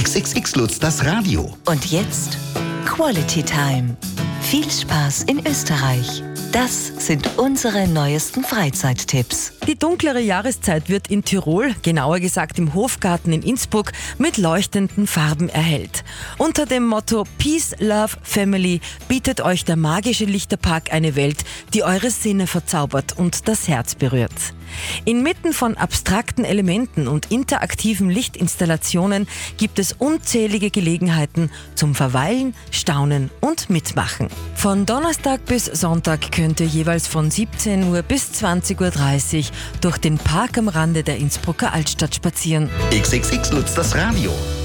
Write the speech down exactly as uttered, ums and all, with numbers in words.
X X X Lutz, das Radio. Und jetzt Quality Time. Viel Spaß in Österreich. Das sind unsere neuesten Freizeittipps. Die dunklere Jahreszeit wird in Tirol, genauer gesagt im Hofgarten in Innsbruck, mit leuchtenden Farben erhellt. Unter dem Motto Peace, Love, Family bietet euch der magische Lichterpark eine Welt, die eure Sinne verzaubert und das Herz berührt. Inmitten von abstrakten Elementen und interaktiven Lichtinstallationen gibt es unzählige Gelegenheiten zum Verweilen, Staunen und Mitmachen. Von Donnerstag bis Sonntag könnt ihr jeweils von siebzehn Uhr bis zwanzig Uhr dreißig durch den Park am Rande der Innsbrucker Altstadt spazieren. X X X Lutz, das Radio.